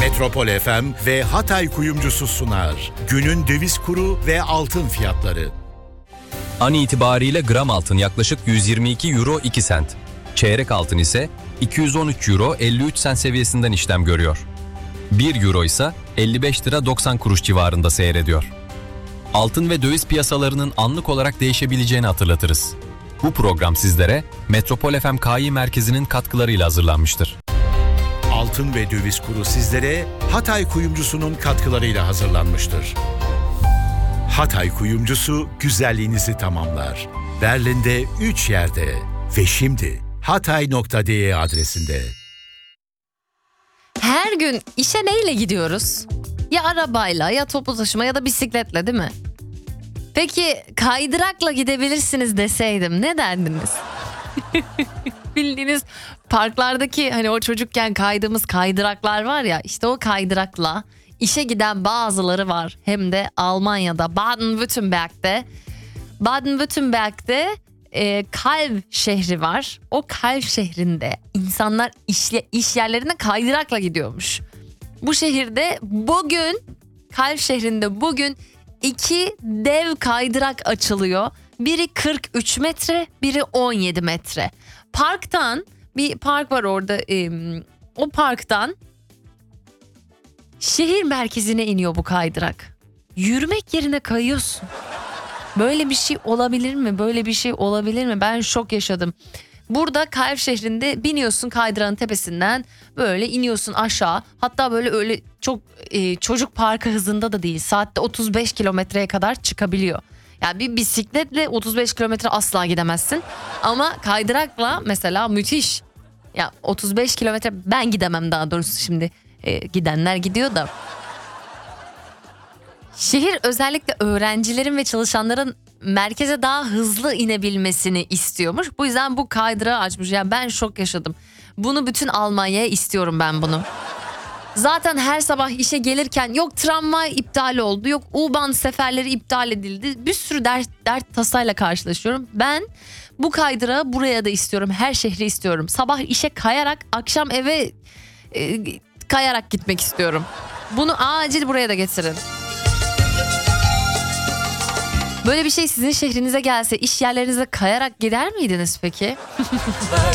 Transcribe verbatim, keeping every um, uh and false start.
Metropol F M ve Hatay Kuyumcusu sunar. Günün döviz kuru ve altın fiyatları. An itibariyle gram altın yaklaşık yüz yirmi iki euro iki sent. Çeyrek altın ise iki yüz on üç euro elli üç sent seviyesinden işlem görüyor. bir euro ise elli beş lira doksan kuruş civarında seyrediyor. Altın ve döviz piyasalarının anlık olarak değişebileceğini hatırlatırız. Bu program sizlere Metropol F M K İ Merkezi'nin katkılarıyla hazırlanmıştır. Altın ve döviz kuru sizlere Hatay Kuyumcusu'nun katkılarıyla hazırlanmıştır. Hatay Kuyumcusu güzelliğinizi tamamlar. Berlin'de üç yerde ve şimdi hatay nokta de adresinde. Her gün işe neyle gidiyoruz? Ya arabayla, ya toplu taşıma ya da bisikletle, değil mi? Peki kaydırakla gidebilirsiniz deseydim ne derdiniz? Bildiğiniz parklardaki hani o çocukken kaydığımız kaydıraklar var ya, işte o kaydırakla işe giden bazıları var. Hem de Almanya'da, Baden-Württemberg'de. Baden-Württemberg'de e, Kalv şehri var. O Kalv şehrinde insanlar işle, iş yerlerine kaydırakla gidiyormuş. Bu şehirde bugün, Kalv şehrinde bugün iki dev kaydırak açılıyor. Biri kırk üç metre, biri on yedi metre. Parktan, bir park var orada, e, o parktan şehir merkezine iniyor bu kaydırak. Yürümek yerine kayıyorsun. Böyle bir şey olabilir mi? Böyle bir şey olabilir mi? Ben şok yaşadım. Burada Kalv şehrinde biniyorsun kaydırağın tepesinden, böyle iniyorsun aşağı. Hatta böyle öyle çok e, çocuk parkı hızında da değil. Saatte otuz beş kilometreye kadar çıkabiliyor. Yani bir bisikletle otuz beş kilometre asla gidemezsin. Ama kaydırakla mesela müthiş. Ya otuz beş kilometre ben gidemem, daha doğrusu şimdi e, gidenler gidiyor da. Şehir özellikle öğrencilerin ve çalışanların merkeze daha hızlı inebilmesini istiyormuş. Bu yüzden bu kaydırağı açmış. Yani ben şok yaşadım. Bunu bütün Almanya'ya istiyorum ben bunu. Zaten her sabah işe gelirken yok tramvay iptal oldu, yok U-Bahn seferleri iptal edildi. Bir sürü dert, dert tasayla karşılaşıyorum. Ben bu kaydırağı buraya da istiyorum. Her şehri istiyorum. Sabah işe kayarak, akşam eve e, kayarak gitmek istiyorum. Bunu acil buraya da getirin. Böyle bir şey sizin şehrinize gelse iş yerlerinize kayarak gider miydiniz peki?